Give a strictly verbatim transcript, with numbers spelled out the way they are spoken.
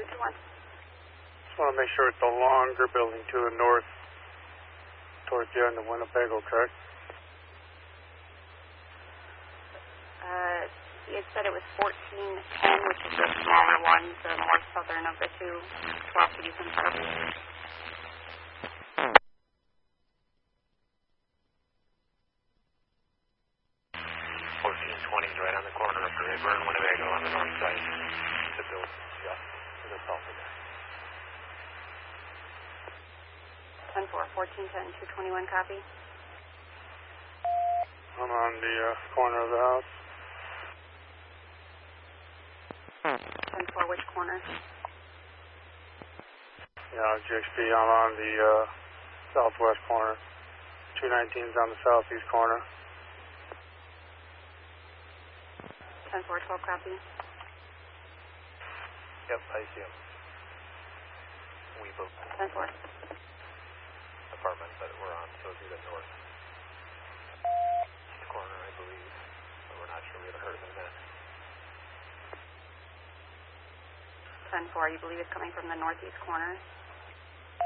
two two one. Just want to make sure it's the longer building to the north, towards the end of Winnebago, correct? Uh, he had said it was fourteen ten, which is the smaller one, the more southern of the two. twelve to be confirmed. fourteen twenty is right on the corner of Rayburn and Winnebago on the north side. The building just to the south of there. ten four, fourteen ten, two twenty-one, copy. I'm on the uh, corner of the house. ten four, which corner? Yeah, G X P, I'm on the uh, southwest corner. two nineteen's on the southeast corner. ten four, twelve, copy. Yep, I see him. We both ten four. apartment that we're on, so it's either north east corner, I believe, but we're not sure. We haven't heard of him then. ten four, you believe it's coming from the northeast corner?